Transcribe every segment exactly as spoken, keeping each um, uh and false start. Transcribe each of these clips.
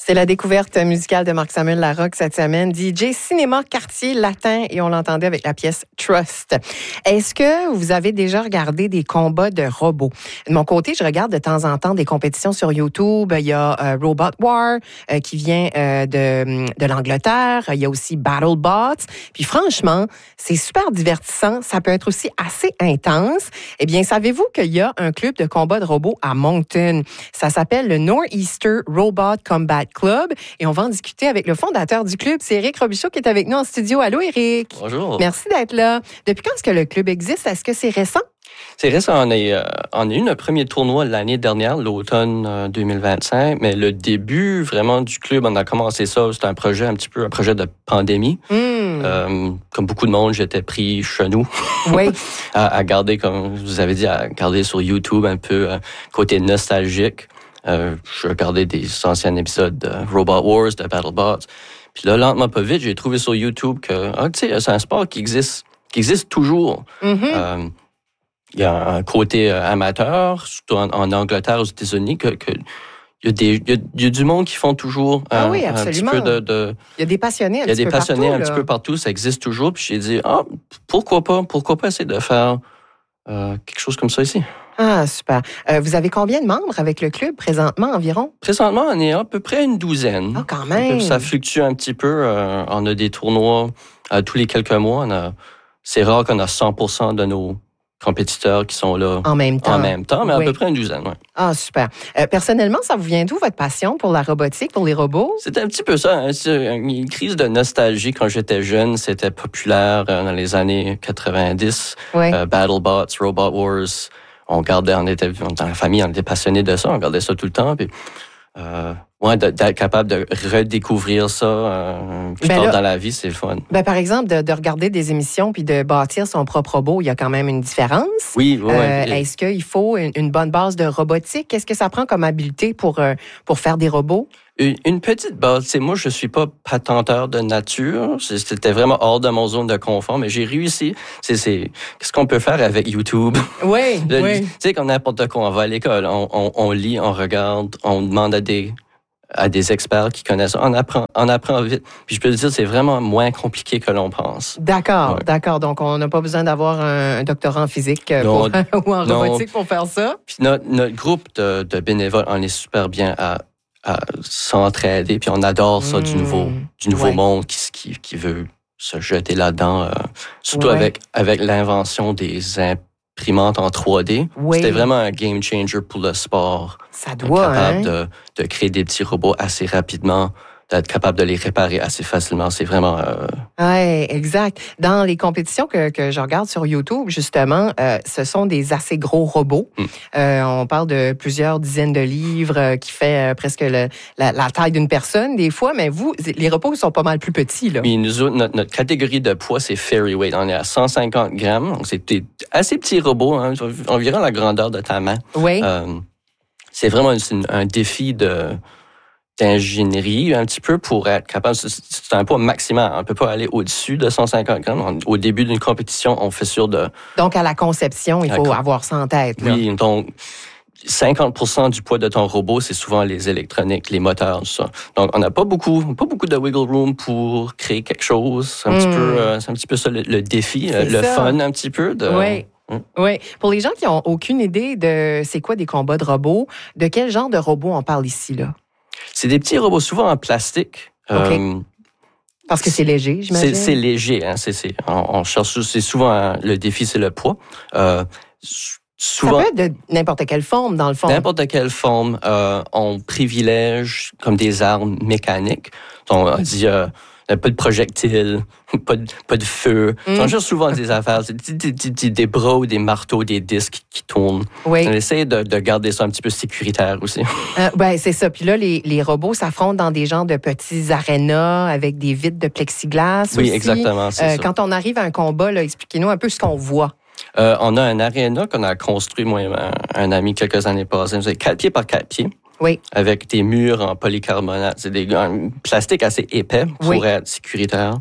C'est la découverte musicale de Marc-Samuel Larocque cette semaine, D J Cinéma Quartier Latin, et on l'entendait avec la pièce Trust. Est-ce que vous avez déjà regardé des combats de robots? De mon côté, je regarde de temps en temps des compétitions sur YouTube. Il y a euh, Robot War euh, qui vient euh, de, de l'Angleterre. Il y a aussi BattleBots. Puis franchement, c'est super divertissant. Ça peut être aussi assez intense. Eh bien, savez-vous qu'il y a un club de combat de robots à Moncton? Ça s'appelle le Northeaster Robot Combat Club, et on va en discuter avec le fondateur du club, c'est Éric Robichaud qui est avec nous en studio. Allô, Éric. Bonjour. Merci d'être là. Depuis quand est-ce que le club existe? Est-ce que c'est récent? C'est récent. On a, euh, on a eu notre premier tournoi l'année dernière, l'automne euh, deux mille vingt-cinq, mais le début vraiment du club, on a commencé ça, c'était un projet un petit peu, un projet de pandémie. Mm. Euh, comme beaucoup de monde, j'étais pris chez nous. Oui. à, à garder, comme vous avez dit, à garder sur YouTube un peu euh, côté nostalgique. Euh, je regardais des anciens épisodes de Robot Wars, de BattleBots. Puis là, lentement, pas vite, j'ai trouvé sur YouTube que, ah, tu sais, c'est un sport qui existe, qui existe toujours. Mm-hmm. Euh, il y a un côté amateur, surtout en, en Angleterre, aux États-Unis, que, que il y a des, il y a, il y a du monde qui font toujours ah un, oui, un petit peu de, de. Il y a des passionnés un petit peu partout. Il y a des passionnés partout, un petit peu partout, ça existe toujours. Puis j'ai dit, ah, pourquoi pas, pourquoi pas essayer de faire euh, quelque chose comme ça ici. Ah, super. Euh, vous avez combien de membres avec le club présentement environ? Présentement, on est à peu près une douzaine. Ah, quand même. Ça fluctue un petit peu. Euh, on a des tournois euh, tous les quelques mois. On a, c'est rare qu'on a cent pour cent de nos compétiteurs qui sont là en même temps, en même temps mais oui. À peu près une douzaine. Ouais. Ah, super. Euh, personnellement, ça vous vient d'où votre passion pour la robotique, pour les robots? C'était un petit peu ça. Hein. C'est une crise de nostalgie. Quand j'étais jeune, c'était populaire euh, dans les années quatre-vingt-dix. Oui. Euh, BattleBots, Robot Wars. On gardait, on était dans la famille, on était passionnés de ça. On regardait ça tout le temps. Puis, euh, ouais, d'être capable de redécouvrir ça euh, plus ben tard là, dans la vie, c'est le fun. Ben par exemple, de, de regarder des émissions puis de bâtir son propre robot, il y a quand même une différence. Oui, oui. Euh, oui. Est-ce qu'il faut une, une bonne base de robotique? Qu'est-ce que ça prend comme habileté pour, euh, pour faire des robots? Une, une petite base. C'est moi, je suis pas patenteur de nature. C'était vraiment hors de mon zone de confort, mais j'ai réussi. C'est, c'est qu'est-ce qu'on peut faire avec YouTube? Oui, le, oui. Tu sais, comme n'importe quoi, on va à l'école, on, on, on lit, on regarde, on demande à des à des experts qui connaissent ça. On apprend, on apprend vite. Puis je peux te dire, c'est vraiment moins compliqué que l'on pense. D'accord, ouais. d'accord. Donc, on n'a pas besoin d'avoir un, un doctorat en physique non, pour, ou en non. robotique pour faire ça. Puis notre, notre groupe de, de bénévoles, on est super bien à, à s'entraider. Puis on adore ça, mmh. du nouveau, du nouveau ouais. monde qui, qui, qui veut se jeter là-dedans. Euh, surtout ouais. avec, avec l'invention des imprimantes en trois D. Oui. C'était vraiment un game changer pour le sport. Ça doit, capable hein? de, de créer des petits robots assez rapidement, d'être capable de les réparer assez facilement. C'est vraiment... Euh... Oui, exact. Dans les compétitions que, que je regarde sur YouTube, justement, euh, ce sont des assez gros robots. Mm. Euh, on parle de plusieurs dizaines de livres euh, qui fait euh, presque le, la, la taille d'une personne, des fois, mais vous, les robots sont pas mal plus petits, là. Oui, nous autres, notre, notre catégorie de poids, c'est Fairy Weight. On est à cent cinquante grammes. Donc, c'est des assez petits robots, hein, environ la grandeur de ta main. Oui. Euh, c'est vraiment un, un défi de... d'ingénierie un petit peu pour être capable, c'est un poids maximal. On ne peut pas aller au-dessus de cent cinquante grammes. Au début d'une compétition, on fait sûr de... Donc, à la conception, il faut la... avoir ça en tête. Là. Oui, donc cinquante pour cent du poids de ton robot, c'est souvent les électroniques, les moteurs, tout ça. Donc, on n'a pas beaucoup, pas beaucoup de wiggle room pour créer quelque chose. C'est un, mm. petit, peu, euh, c'est un petit peu ça le, le défi, c'est le ça. Fun un petit peu. De... Oui. Hum. Oui. Pour les gens qui n'ont aucune idée de c'est quoi des combats de robots, de quel genre de robot on parle ici, là? C'est des petits robots souvent en plastique. Okay. Euh, Parce que c'est léger, j'imagine. C'est, c'est léger. Hein, c'est, c'est, on, on cherche, c'est souvent hein, le défi, c'est le poids. Euh, souvent, ça peut être de n'importe quelle forme, dans le fond. N'importe quelle forme. Euh, on privilège comme des armes mécaniques. On dit... Euh, pas de projectiles, pas de, pas de feu. Mm. On cherche souvent des affaires, des, des, des, des bras ou des marteaux, des disques qui tournent. Oui. On essaie de, de garder ça un petit peu sécuritaire aussi. Euh, ben, c'est ça. Puis là, les, les robots s'affrontent dans des genres de petits arénas avec des vitres de plexiglas oui, aussi. exactement, c'est euh, ça. Quand on arrive à un combat, là, expliquez-nous un peu ce qu'on voit. Euh, on a un aréna qu'on a construit, moi et un, un ami, quelques années passées. C'est quatre pieds par quatre pieds. Oui. Avec des murs en polycarbonate. C'est des un plastique assez épais pour oui. être sécuritaire.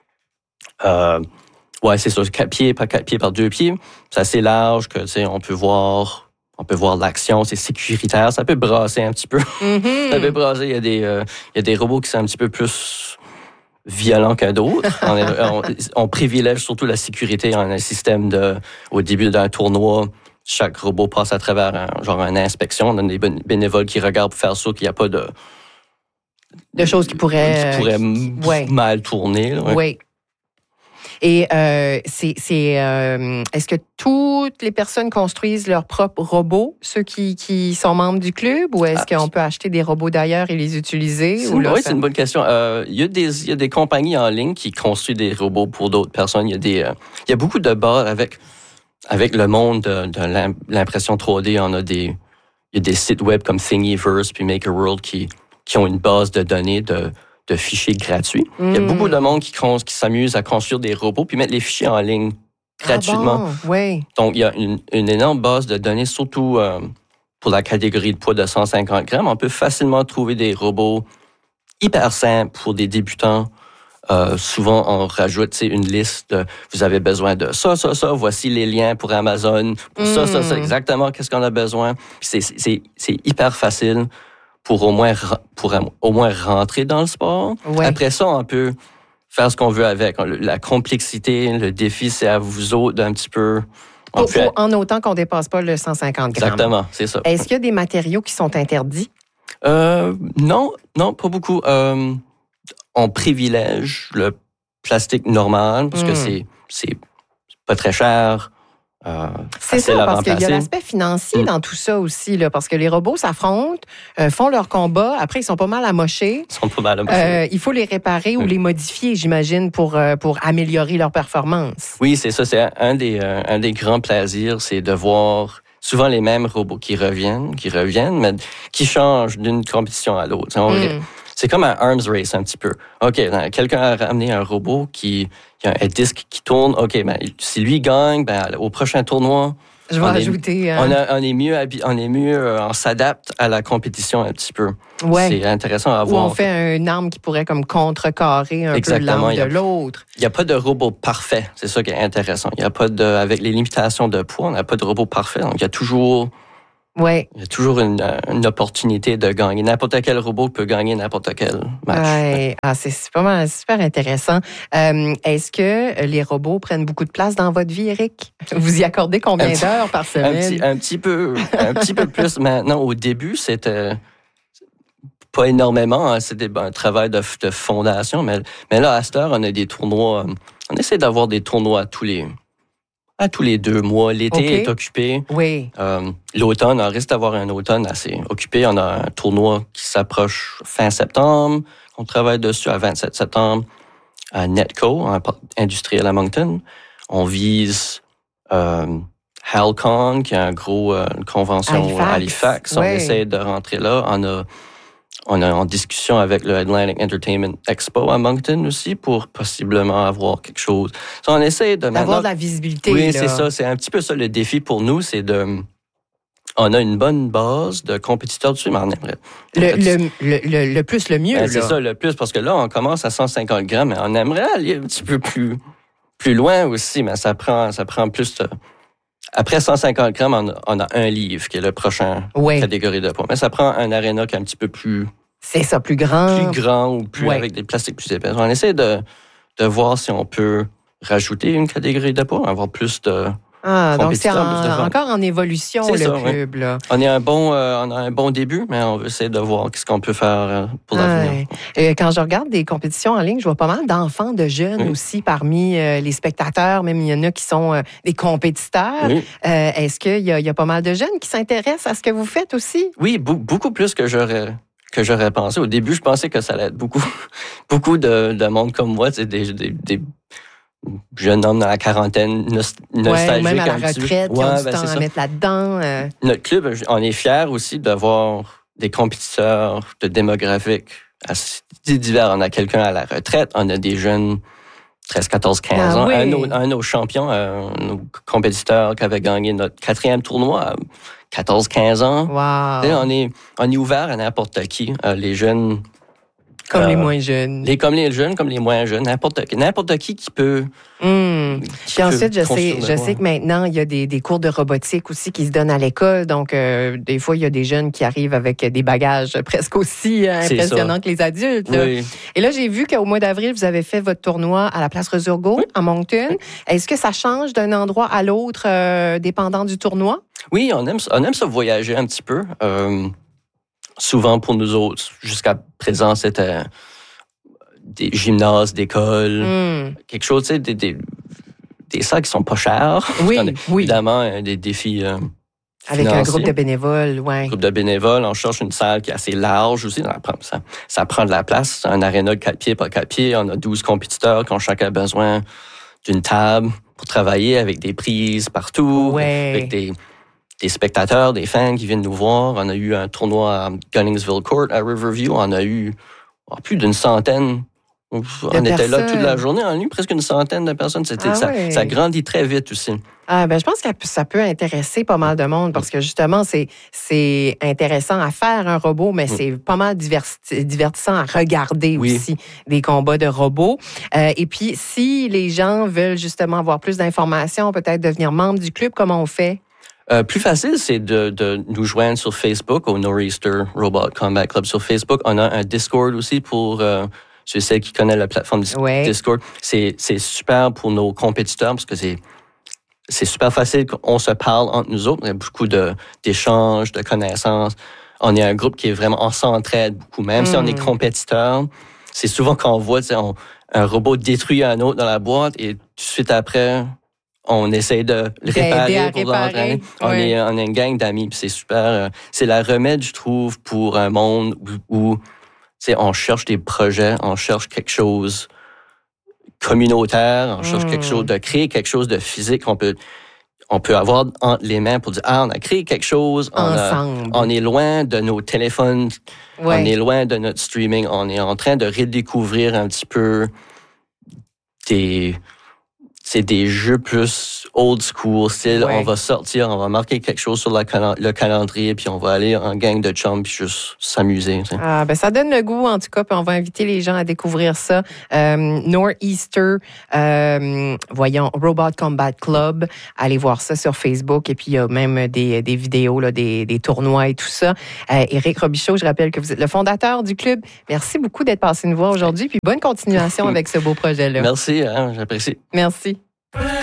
Euh, ouais, c'est ça. Quatre pieds par quatre pieds par deux pieds. C'est assez large que, tu sais, on peut voir on peut voir l'action, c'est sécuritaire, ça peut brasser un petit peu. Mm-hmm. Ça peut brasser, il y a des, euh, il y a des robots qui sont un petit peu plus violents que d'autres. on, est, on, on privilège surtout la sécurité. On a un système de, au début d'un tournoi, chaque robot passe à travers un, genre une inspection. On a des bénévoles qui regardent pour faire sûr qu'il n'y a pas de... De choses qui pourraient... Qui pourraient qui, ouais. mal tourner. Là, ouais. Oui. Et euh, c'est, c'est euh, est-ce que toutes les personnes construisent leurs propres robots, ceux qui, qui sont membres du club, ou est-ce ah, qu'on peut acheter des robots d'ailleurs et les utiliser? C'est, ou là, oui, ça... c'est une bonne question. Euh, il y a des, il y a des compagnies en ligne qui construisent des robots pour d'autres personnes. Il y a des, euh, il y a beaucoup de bars avec, avec le monde de, de l'impression trois D. On a des, il y a des sites web comme Thingiverse puis Makerworld qui, qui ont une base de données de de fichiers gratuits. Mm. Il y a beaucoup de monde qui, qui s'amuse à construire des robots puis mettre les fichiers en ligne gratuitement. Ah bon? Oui. Donc, il y a une, une énorme base de données, surtout euh, pour la catégorie de poids de cent cinquante grammes. On peut facilement trouver des robots hyper simples pour des débutants. Euh, souvent, on rajoute une liste de « vous avez besoin de ça, ça, ça, voici les liens pour Amazon, pour mm. ça, ça, ça, exactement qu'est-ce qu'on a besoin. » c'est, c'est, c'est hyper facile pour au moins pour au moins rentrer dans le sport. Ouais. Après ça, on peut faire ce qu'on veut avec. La complexité, le défi, c'est à vous autres d'un petit peu... Pour, peut... pour, en autant qu'on ne dépasse pas le cent cinquante grammes. Exactement, c'est ça. Est-ce qu'il y a des matériaux qui sont interdits? Euh, non, non, pas beaucoup. Euh, on privilège le plastique normal parce mm. que c'est, c'est pas très cher. Euh, c'est ça, parce qu'il y a l'aspect financier mmh. dans tout ça aussi, là, parce que les robots s'affrontent, euh, font leur combat, après ils sont pas mal amochés. Ils sont pas mal amochés. Euh, il faut les réparer mmh. ou les modifier, j'imagine, pour, euh, pour améliorer leur performance. Oui, c'est ça. C'est un des, euh, un des grands plaisirs, c'est de voir souvent les mêmes robots qui reviennent, qui reviennent, mais qui changent d'une compétition à l'autre. On, mmh. C'est comme un arms race un petit peu. OK, quelqu'un a ramené un robot qui, qui a un disque qui tourne. OK, ben, si lui gagne, ben, au prochain tournoi, je vais on ajouter. Est, hein. on, a, on est mieux, on est mieux, on s'adapte à la compétition un petit peu. Ouais. C'est intéressant à voir. Ou on fait une arme qui pourrait comme contrecarrer un Exactement. peu l'arme de l'autre. Il n'y a pas de robot parfait. C'est ça qui est intéressant. Il y a pas de, avec les limitations de poids, on n'a pas de robot parfait. Donc, il y a toujours... Ouais. Il y a toujours une, une opportunité de gagner. N'importe quel robot peut gagner n'importe quel match. Ouais. Ah, c'est super, super intéressant. Euh, est-ce que les robots prennent beaucoup de place dans votre vie, Éric? Vous y accordez combien petit, d'heures par semaine? Un petit, un petit peu, un petit peu plus maintenant. Au début, c'était pas énormément. Hein, c'était un travail de, de fondation. Mais, mais là, à cette heure, on a des tournois. On essaie d'avoir des tournois tous les... À tous les deux mois. L'été okay. est occupé. Oui. Euh, l'automne, on risque d'avoir un automne assez occupé. On a un tournoi qui s'approche fin septembre. On travaille dessus à vingt-sept septembre à Netco, en industriel à Moncton. On vise euh, HalCon, qui est un gros, euh, une convention Halifax. à Halifax. On oui. essaie de rentrer là. On a On est en discussion avec le Atlantic Entertainment Expo à Moncton aussi pour possiblement avoir quelque chose. So, on essaie de... D'avoir maintenant, de la visibilité. Oui, là. c'est ça. C'est un petit peu ça le défi pour nous, c'est de... On a une bonne base de compétiteurs dessus, mais on aimerait... Le, le, le, le plus, le mieux. Ben, là. C'est ça, le plus, parce que là, on commence à cent cinquante grammes, mais on aimerait aller un petit peu plus, plus loin aussi, mais ça prend, ça prend plus... De... Après cent cinquante grammes, on a, on a un livre, qui est le prochain oui. catégorie de poids. Mais ça prend un aréna qui est un petit peu plus... C'est ça, plus grand. Plus grand ou plus ouais. avec des plastiques plus épais. On essaie de, de voir si on peut rajouter une catégorie de poids, avoir plus de Ah, donc c'est en, encore en évolution, c'est le ça, club. Oui. Là. On, est un bon, euh, on a un bon début, mais on veut essayer de voir ce qu'on peut faire pour l'avenir. Ouais. Et quand je regarde des compétitions en ligne, je vois pas mal d'enfants, de jeunes oui. aussi parmi euh, les spectateurs. Même il y en a qui sont euh, des compétiteurs. Oui. Euh, est-ce qu'il y a, il y a pas mal de jeunes qui s'intéressent à ce que vous faites aussi? Oui, beaucoup plus que j'aurais... que j'aurais pensé. Au début, je pensais que ça allait être beaucoup, beaucoup de, de monde comme moi, des, des, des jeunes hommes dans la quarantaine, nostalgiques. Ouais, même à la retraite, qui ouais, ont du ben temps à mettre là-dedans. Euh... Notre club, on est fiers aussi d'avoir des compétiteurs de démographiques assez divers. On a quelqu'un à la retraite, on a des jeunes treize, quatorze, quinze ah, ans. Oui. Un, un, un de nos champions, un de nos compétiteurs qui avait gagné notre quatrième tournoi, quatorze, quinze ans. Wow. On est, on est ouvert à n'importe qui. Les jeunes, Comme euh, les moins jeunes. Les, comme les jeunes, comme les moins jeunes. N'importe, n'importe qui qui peut... Mmh. Qui Puis ensuite, je sais, je voix. sais que maintenant, il y a des, des cours de robotique aussi qui se donnent à l'école. Donc, euh, des fois, il y a des jeunes qui arrivent avec des bagages presque aussi euh, impressionnants que les adultes. Là. Oui. Et là, j'ai vu qu'au mois d'avril, vous avez fait votre tournoi à la place Resurgo, oui. à Moncton. Oui. Est-ce que ça change d'un endroit à l'autre, euh, dépendant du tournoi? Oui, on aime, on aime ça voyager un petit peu. Euh, souvent, pour nous autres, jusqu'à présent, c'était des gymnases d'école, mm. quelque chose, tu sais, des, des, des salles qui sont pas chères. Oui, oui. Évidemment, des défis euh, avec financiers. Un groupe de bénévoles, oui. Un groupe de bénévoles, on cherche une salle qui est assez large aussi. Ça, ça prend de la place. Un aréna de quatre pieds par quatre pieds. On a douze compétiteurs qui ont chacun besoin d'une table pour travailler avec des prises partout, ouais. avec des... des spectateurs, des fans qui viennent nous voir. On a eu un tournoi à Gunningsville Court à Riverview. On a eu oh, plus d'une centaine. On de était personnes. là toute la journée. On a eu presque une centaine de personnes. C'était, ah, ça, ouais. ça grandit très vite aussi. Ah, ben, je pense que ça peut intéresser pas mal de monde parce que justement, c'est, c'est intéressant à faire un robot, mais c'est pas mal divertissant à regarder oui. aussi des combats de robots. Euh, et puis, si les gens veulent justement avoir plus d'informations, peut-être devenir membre du club, comment on fait? Euh, plus facile, c'est de, de nous joindre sur Facebook, au Nor'easter Robot Combat Club sur Facebook. On a un Discord aussi pour euh, ceux celles qui connaissent la plateforme ouais. Discord. C'est, c'est super pour nos compétiteurs parce que c'est, c'est super facile qu'on se parle entre nous autres. Il y a beaucoup de, d'échanges, de connaissances. On est un groupe qui est vraiment, on s'entraide beaucoup. Même mm. si on est compétiteur, c'est souvent quand on voit on, un robot détruire un autre dans la boîte et tout de suite après... on essaie de le réparer pour l'entraîner. On, oui. est, on est une gang d'amis, puis c'est super. C'est la remède, je trouve, pour un monde où, où on cherche des projets, on cherche quelque chose communautaire, on cherche mm. quelque chose de créer quelque chose de physique qu'on peut, on peut avoir entre les mains pour dire ah, on a créé quelque chose. On, Ensemble. A, on est loin de nos téléphones, ouais. on est loin de notre streaming, on est en train de redécouvrir un petit peu des... c'est des jeux plus old school, style, ouais. on va sortir, on va marquer quelque chose sur la cal- le calendrier, puis on va aller en gang de chums, puis juste s'amuser. T'sais. Ah, ben ça donne le goût, en tout cas, puis on va inviter les gens à découvrir ça. Euh, Nor'easter, euh, voyons, Robot Combat Club, allez voir ça sur Facebook, et puis il y a même des, des vidéos, là, des, des tournois et tout ça. Euh, Éric Robichaud, je rappelle que vous êtes le fondateur du club. Merci beaucoup d'être passé nous voir aujourd'hui, puis bonne continuation avec ce beau projet-là. Merci, hein, j'apprécie. Merci.